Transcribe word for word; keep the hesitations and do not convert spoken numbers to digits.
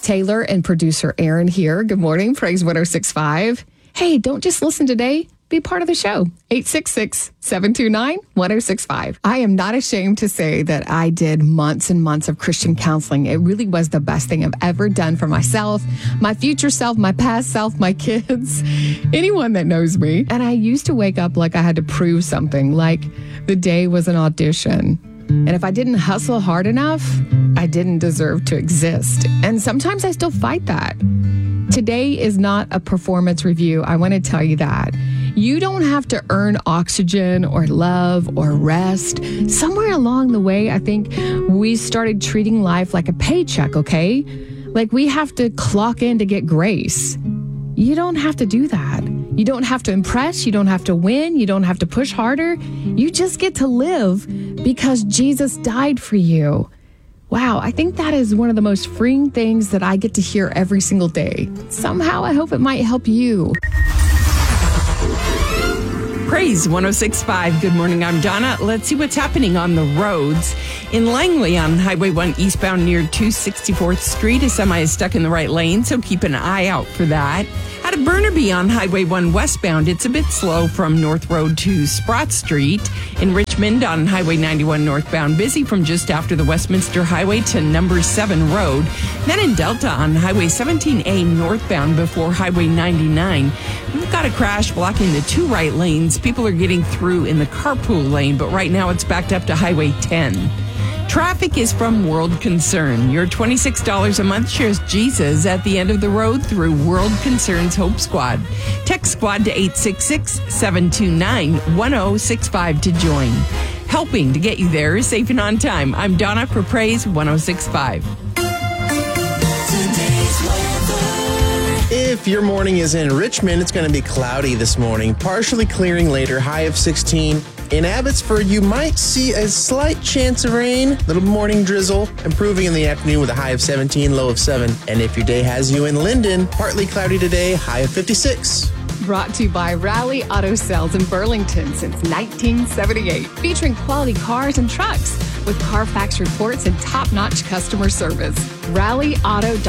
Taylor and producer Aaron here. Good morning, Praise one oh six point five. Hey, don't just listen today. Be part of the show. eight six six, seven two nine, one oh six five. I am not ashamed to say that I did months and months of Christian counseling. It really was the best thing I've ever done for myself, my future self, my past self, my kids, anyone that knows me. And I used to wake up like I had to prove something, like the day was an audition. And if I didn't hustle hard enough, I didn't deserve to exist. And sometimes I still fight that. Today is not a performance review. I want to tell you that. You don't have to earn oxygen or love or rest. Somewhere along the way, I think we started treating life like a paycheck, okay? Like we have to clock in to get grace. You don't have to do that. You don't have to impress. You don't have to win. You don't have to push harder. You just get to live because Jesus died for you. Wow, I think that is one of the most freeing things that I get to hear every single day. Somehow, I hope it might help you. Praise one oh six point five. Good morning, I'm Donna. Let's see what's happening on the roads. In Langley on Highway one eastbound near two sixty-fourth Street, a semi is stuck in the right lane, so keep an eye out for that. Out of Burnaby on Highway one westbound, it's a bit slow from North Road to Sprott Street. In Richmond on Highway ninety-one northbound, busy from just after the Westminster Highway to number seven Road. Then in Delta on Highway seventeen A northbound before Highway ninety-nine, we've got a crash blocking the two right lanes. People are getting through in the carpool lane, but right now it's backed up to Highway ten. Traffic is from World Concern. Your twenty-six dollars a month shares Jesus at the end of the road through World Concern's Hope Squad. Text SQUAD to eight six six, seven two nine, one oh six five to join. Helping to get you there safe and on time. I'm Donna for Praise one oh six point five. If your morning is in Richmond, it's going to be cloudy this morning, partially clearing later, high of sixteen. In Abbotsford, you might see a slight chance of rain, little morning drizzle, improving in the afternoon with a high of seventeen, low of seven. And if your day has you in Linden, partly cloudy today, high of fifty-six. Brought to you by Rally Auto Sales in Burlington since nineteen seventy-eight, featuring quality cars and trucks with Carfax reports and top-notch customer service. rally auto dot